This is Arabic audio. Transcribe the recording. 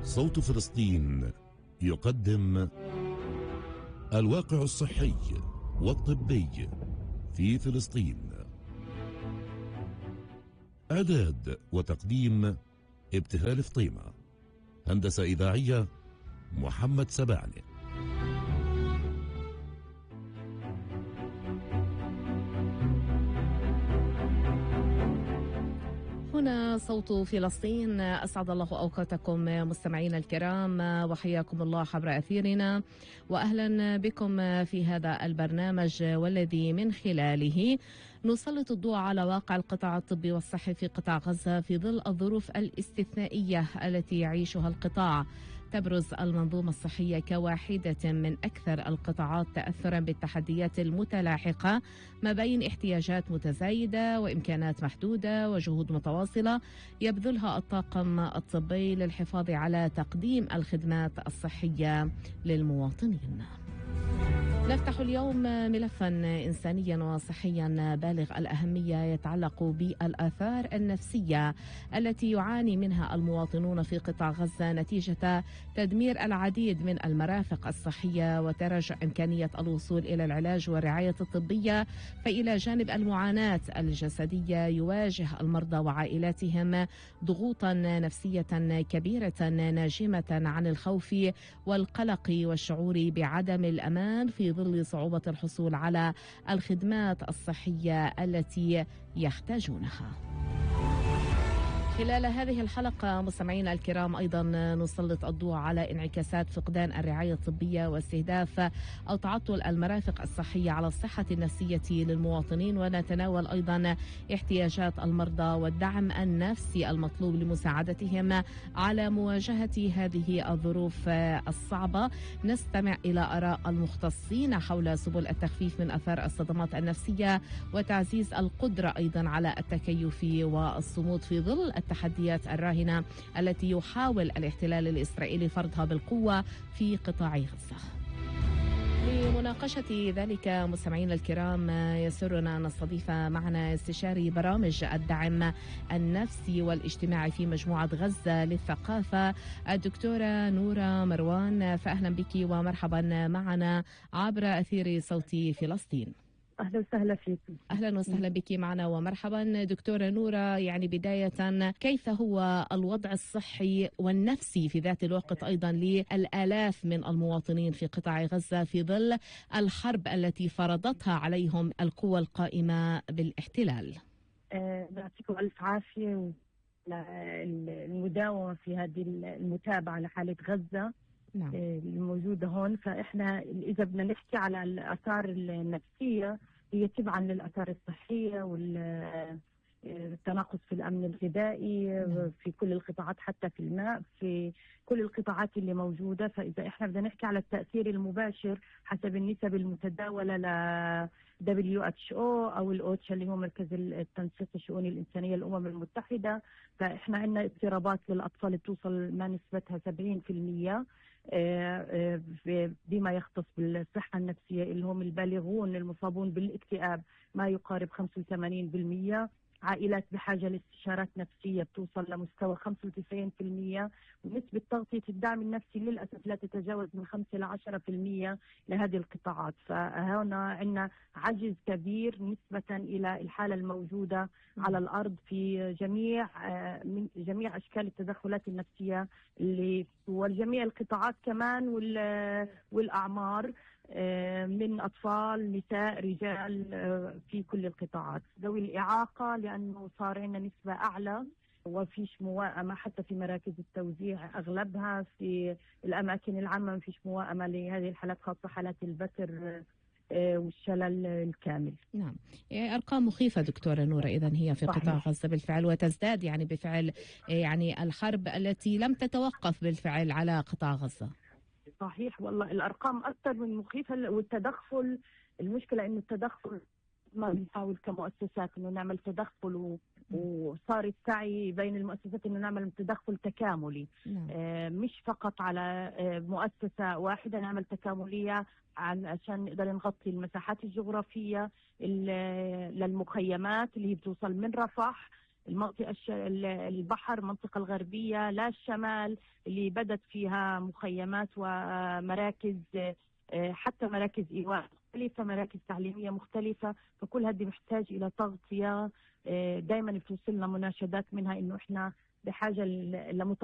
صوت فلسطين يقدم الواقع الصحي والطبي في فلسطين. إعداد وتقديم ابتهال فطيمة. هندسة إذاعية محمد سبعني. هنا صوت فلسطين. أسعد الله أوقاتكم مستمعينا الكرام، وحياكم الله عبر أثيرنا، وأهلا بكم في هذا البرنامج والذي من خلاله نسلط الضوء على واقع القطاع الطبي والصحي في قطاع غزة في ظل الظروف الاستثنائية التي يعيشها القطاع. تبرز المنظومة الصحية كواحدة من أكثر القطاعات تأثرا بالتحديات المتلاحقة ما بين احتياجات متزايدة وإمكانات محدودة وجهود متواصلة يبذلها الطاقم الطبي للحفاظ على تقديم الخدمات الصحية للمواطنين. نفتح اليوم ملفا إنسانيا وصحيا بالغ الأهمية يتعلق بالآثار النفسية التي يعاني منها المواطنون في قطاع غزة نتيجة تدمير العديد من المرافق الصحية وتراجع إمكانية الوصول إلى العلاج والرعاية الطبية. فإلى جانب المعاناة الجسدية يواجه المرضى وعائلاتهم ضغوطا نفسية كبيرة ناجمة عن الخوف والقلق والشعور بعدم الأمان في ظل صعوبة الحصول على الخدمات الصحية التي يحتاجونها. خلال هذه الحلقة مستمعينا الكرام أيضا نسلط الضوء على انعكاسات فقدان الرعاية الطبية واستهداف أو تعطل المرافق الصحية على الصحة النفسية للمواطنين، ونتناول أيضا احتياجات المرضى والدعم النفسي المطلوب لمساعدتهم على مواجهة هذه الظروف الصعبة. نستمع إلى آراء المختصين حول سبل التخفيف من آثار الصدمات النفسية وتعزيز القدرة أيضا على التكيف والصمود في ظل التحديات الراهنة التي يحاول الاحتلال الإسرائيلي فرضها بالقوة في قطاع غزة. لمناقشة ذلك مستمعينا الكرام يسرنا أن نستضيف معنا استشاري برامج الدعم النفسي والاجتماعي في مجموعة غزة للثقافة الدكتورة نورة مروان. فأهلا بك ومرحبا معنا عبر أثير صوت فلسطين. أهلا وسهلا فيك. أهلا وسهلا بك معنا ومرحبا دكتورة نورة. يعني بداية، كيف هو الوضع الصحي والنفسي في ذات الوقت أيضا للآلاف من المواطنين في قطاع غزة في ظل الحرب التي فرضتها عليهم القوى القائمة بالاحتلال؟ يعطيكم ألف عافية المداومة في هذه المتابعة لحالة غزة. نعم. الموجودة هون. فإحنا إذا بدنا نحكي على الآثار النفسية هي تبعا للآثار الصحية والتناقص في الأمن الغذائي. نعم. في كل القطاعات، حتى في الماء، في كل القطاعات اللي موجودة. فإذا إحنا بدنا نحكي على التأثير المباشر حسب النسب المتداولة ل WHO أو الأوتشا اللي هو مركز التنسيق الشؤون الإنسانية للأمم المتحدة، فإحنا عندنا اضطرابات للأطفال بتوصل ما نسبتها 70% بما يختص بالصحة النفسية، اللي هم البالغون المصابون بالاكتئاب ما يقارب 85%. عائلات بحاجة لاستشارات نفسية بتوصل لمستوى 95%، ونسبة تغطية الدعم النفسي للأسف لا تتجاوز من 5 إلى 10% لهذه القطاعات. فهنا عندنا عجز كبير نسبة إلى الحالة الموجودة على الأرض في من جميع أشكال التدخلات النفسية اللي والجميع القطاعات كمان والأعمار، من أطفال، نساء، رجال، في كل القطاعات. ذوي الإعاقة لأنه صار عندنا نسبة أعلى وفيش موائمة حتى في مراكز التوزيع، أغلبها في الأماكن العامة ما فيش موائمة لهذه الحالات، خاصة حالات البتر والشلل الكامل. نعم، أرقام مخيفة دكتورة نورة إذن هي في قطاع غزة بالفعل، وتزداد يعني بفعل يعني الحرب التي لم تتوقف بالفعل على قطاع غزة. صحيح والله الأرقام أكثر من مخيفة. والتدخل، المشكلة إنه التدخل ما بنحاول كمؤسسات إنه نعمل تدخل وصار السعي بين المؤسسات إنه نعمل تدخل تكاملي. مش فقط على مؤسسة واحدة، نعمل تكاملية عشان نقدر نغطي المساحات الجغرافية للمخيمات اللي هي بتوصل من رفح المنطقة البحر، المنطقة الغربية، لا الشمال اللي بدت فيها مخيمات ومراكز، حتى مراكز إيواء مختلفة، مراكز تعليمية مختلفة. فكل هذه محتاج إلى تغطية. دائما بتوصلنا مناشدات منها إنه إحنا بحاجة